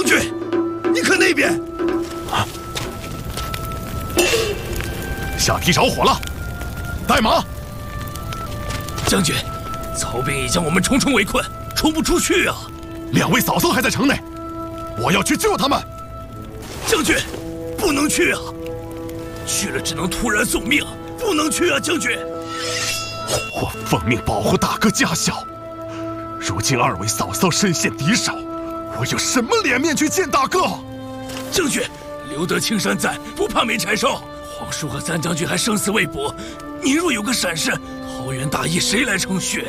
军，你看那边。 啊！下堤着火了，带马。 将军，曹兵已将我们重重围困，冲不出去啊！ 2位嫂嫂还在城内，我要去救他们。 将军，不能去啊！去了只能突然送命，不能去啊！将军， 我奉命保护大哥家小，如今2位嫂嫂身陷敌手，我有什么脸面去见大哥？ 将军，留得青山在，不怕没柴烧。皇叔和3将军还生死未卜，您若有个闪失，桃园大义谁来承续？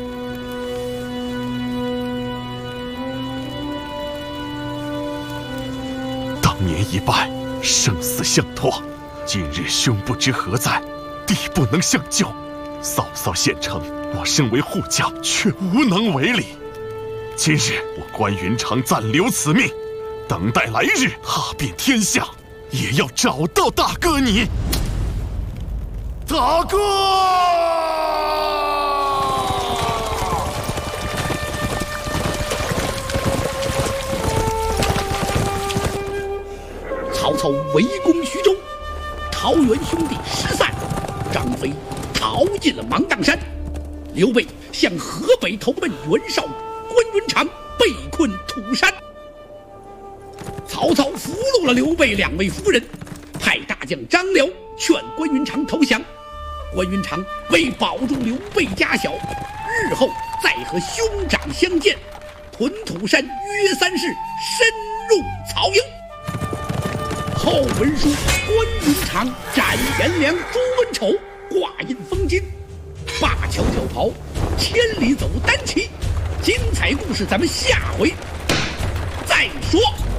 当年一败，生死相托，今日兄不知何在，弟不能相救。嫂嫂献城，我身为护将，却无能为力。今日我关云长暂留此命，等待来日踏遍天下，也要找到大哥你。大哥！ 曹操围攻徐州，桃园兄弟失散，张飞逃进了芒砀山，刘备向河北投奔袁绍、关云长，被困土山。曹操俘虏了刘备2位夫人，派大将张辽劝关云长投降。关云长为保住刘备家小，日后再和兄长相见，屯土山约3日，深入曹营。 后文书，关云长斩颜良、诛文丑，挂印封金，灞桥脚袍，千里走单骑。精彩故事，咱们下回再说。